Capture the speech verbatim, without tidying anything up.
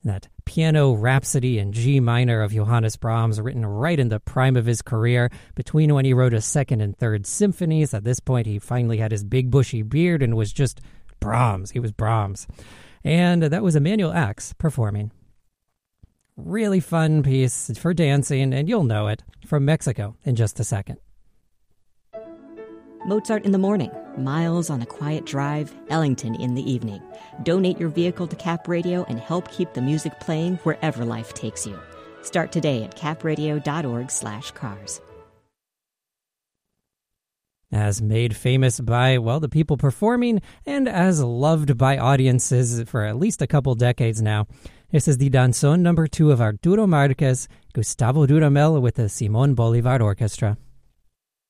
That piano rhapsody in G minor of Johannes Brahms, written right in the prime of his career, between when he wrote his second and third symphonies. At this point, he finally had his big bushy beard and was just Brahms. He was Brahms. And that was Emanuel Ax performing. Really fun piece for dancing, and you'll know it, from Mexico in just a second. Mozart in the morning, Miles on a quiet drive, Ellington in the evening. Donate your vehicle to Cap Radio and help keep the music playing wherever life takes you. Start today at capradio.org slash cars. As made famous by, well, the people performing, and as loved by audiences for at least a couple decades now. This is the danzón number two of Arturo Márquez, Gustavo Dudamel with the Simón Bolívar Orchestra.